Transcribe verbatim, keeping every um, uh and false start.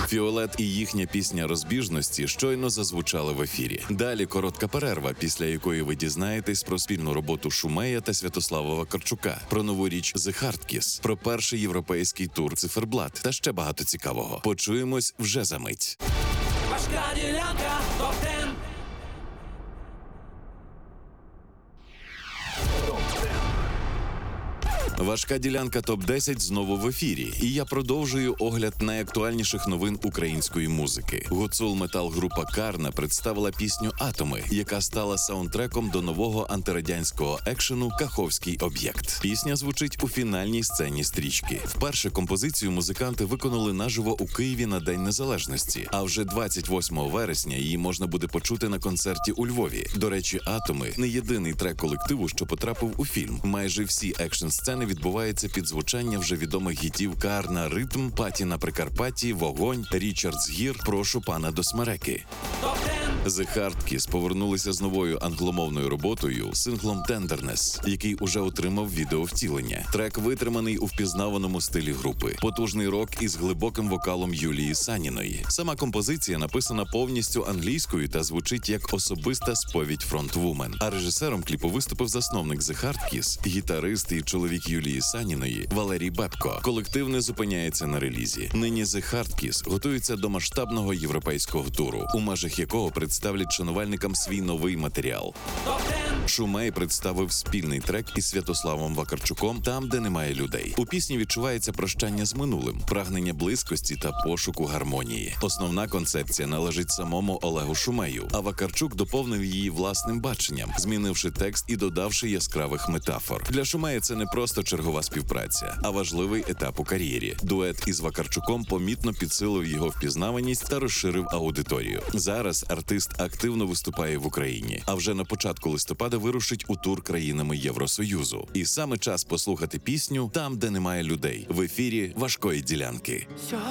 Фіолет і їхня пісня «Розбіжності» щойно зазвучали в ефірі. Далі коротка перерва, після якої ви дізнаєтесь про спільну роботу Шумея та Святослава Вакарчука, про нову річ «The Hard Kiss», про перший європейський тур «Циферблат» та ще багато цікавого. Почуємось вже за мить. Важка ділянка, топ-десять. Важка ділянка топ десять знову в ефірі, і я продовжую огляд найактуальніших новин української музики. Гуцул метал-група «Карна» представила пісню «Атоми», яка стала саундтреком до нового антирадянського екшену «Каховський об'єкт». Пісня звучить у фінальній сцені стрічки. Вперше композицію музиканти виконали наживо у Києві на День Незалежності, а вже двадцять восьмого вересня її можна буде почути на концерті у Львові. До речі, «Атоми» – не єдиний трек колективу, що потрапив у фільм. Майже всі екшн-сцени відбувається під звучання вже відомих гітів «Карна Ритм», «Паті на Прикарпатті», «Вогонь», «Річардс Гір», «Прошу пана до смереки». The Hard Kiss повернулися з новою англомовною роботою, синглом «Tenderness», який уже отримав відеовтілення. Трек витриманий у впізнаваному стилі групи. Потужний рок із глибоким вокалом Юлії Саніної. Сама композиція написана повністю англійською та звучить як особиста сповідь фронтвумен. А режисером кліпу виступив засновник The Hard Kiss, гітарист і чоловік Юлії Саніної Валерій Бебко. Колектив не зупиняється на релізі. Нині The Hard Kiss готується до масштабного європейського туру, у межах якого представлять шанувальникам свій новий матеріал. Шумей представив спільний трек із Святославом Вакарчуком «Там, де немає людей». У пісні відчувається прощання з минулим, прагнення близькості та пошуку гармонії. Основна концепція належить самому Олегу Шумею, а Вакарчук доповнив її власним баченням, змінивши текст і додавши яскравих метафор. Для Шумея це не просто чергова співпраця, а важливий етап у кар'єрі. Дует із Вакарчуком помітно підсилив його впізнаваність та розширив аудиторію. Зараз артист активно виступає в Україні, а вже на початку листопада вирушить у тур країнами Євросоюзу. І саме час послухати пісню «Там, де немає людей» в ефірі «Важкої ділянки».